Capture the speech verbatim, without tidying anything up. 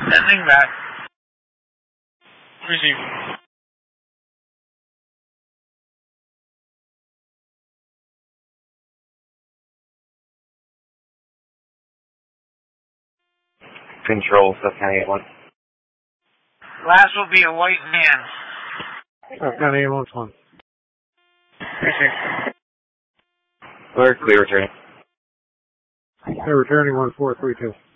Sending back. Receive. Control, Suffolk eight one. Last will be a white man. Suffolk eight one one. Receive. Clear, clear returning. They're returning one four three two.